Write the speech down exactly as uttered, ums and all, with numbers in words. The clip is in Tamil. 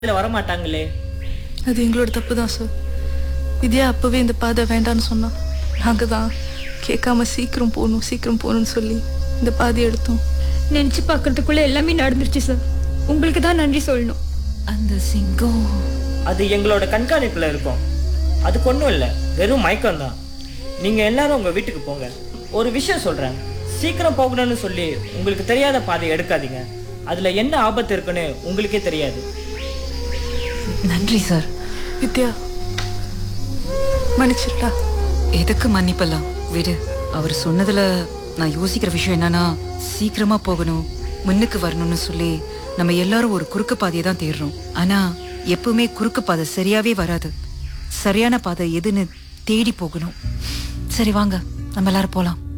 இதுல வர மாட்டாங்களே. அது எங்களோட தப்பு தான் சார். வித்யா அப்பவே இந்த பாதை வேண்டான்னு சொன்னா. நாங்க தான் கேட்காம சீக்கிரம் போகணும் சீக்கிரம் போகணும்னு சொல்லி இந்த பாதையை எடுத்தோம். நினைச்சு பார்க்கறதுக்குள்ள எல்லாமே நடந்துருச்சு சார். உங்களுக்கு தான் நன்றி சொல்லணும். அந்த சிங்கம் அது எங்களோட கண்காணிப்புல இருக்கும். அதுக்கு ஒன்றும் இல்லை, வெறும் மயக்கம் தான். நீங்க எல்லாரும் உங்க வீட்டுக்கு போங்க. ஒரு விஷயம் சொல்றேன், சீக்கிரம் போகணும்னு சொல்லி உங்களுக்கு தெரியாத பாதையை எடுக்காதீங்க. அதுல என்ன ஆபத்து இருக்குன்னு உங்களுக்கே தெரியாது. நன்றி சார். வித்யா மன்னிச்சிட்டா. எதுக்கு மன்னிப்பெல்லாம் விடு. அவர் சொன்னதுல நான் யோசிக்கிற விஷயம் என்னன்னா, சீக்கிரமா போகணும் முன்னுக்கு வரணும்னு சொல்லி நம்ம எல்லாரும் ஒரு குறுக்கு பாதையை தான் தேடுறோம். ஆனா எப்பவுமே குறுக்கு பாதை சரியாவே வராது. சரியான பாதை எதுன்னு தேடி போகணும். சரி வாங்க, நம்ம எல்லாரும் போலாம்.